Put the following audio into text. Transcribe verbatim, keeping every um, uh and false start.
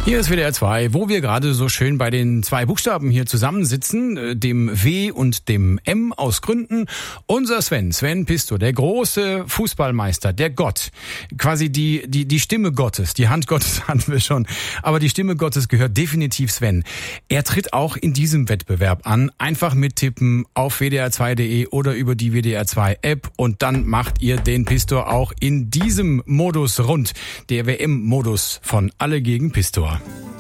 Hier ist W D R zwei, wo wir gerade so schön bei den zwei Buchstaben hier zusammensitzen, dem W und dem M aus Gründen. Unser Sven, Sven Pisto, der große Fußballmeister, der Gott, quasi die die die Stimme Gottes, die Hand Gottes hatten wir schon, aber die Stimme Gottes gehört definitiv Sven. Er tritt auch in diesem Wettbewerb an, einfach mittippen auf w d r zwei punkt d e oder über die W D R zwei App und dann macht ihr den Pistor auch in diesem Modus rund, der W M-Modus von Alle gegen Pistor.